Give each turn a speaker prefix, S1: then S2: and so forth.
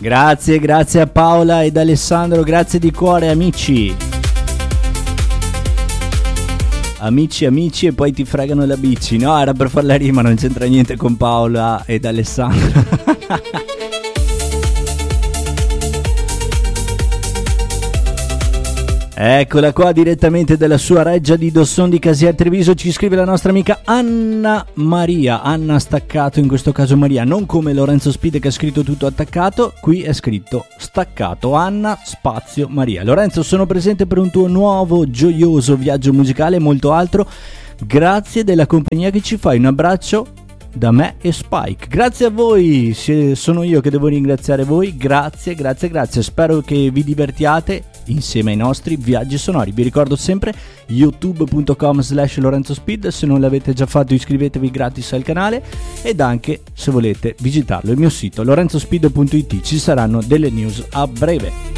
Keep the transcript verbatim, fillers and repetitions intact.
S1: Grazie, grazie a Paola ed Alessandro, grazie di cuore amici. Amici, amici e poi ti fregano la bici. No, era per fare la rima, non c'entra niente con Paola ed Alessandro. Eccola qua direttamente dalla sua reggia di Dosson di Casier Treviso, ci scrive la nostra amica Anna Maria, Anna staccato in questo caso Maria, non come Lorenzo Speed che ha scritto tutto attaccato, qui è scritto staccato, Anna spazio Maria. Lorenzo, sono presente per un tuo nuovo gioioso viaggio musicale e molto altro, grazie della compagnia che ci fai, un abbraccio da me e Spike. Grazie a voi, se sono io che devo ringraziare voi, grazie, grazie, grazie, spero che vi divertiate insieme ai nostri viaggi sonori. Vi ricordo sempre youtube punto com slash Lorenzo Speed, se non l'avete già fatto iscrivetevi gratis al canale ed anche se volete visitarlo il mio sito lorenzospeed punto it, ci saranno delle news a breve.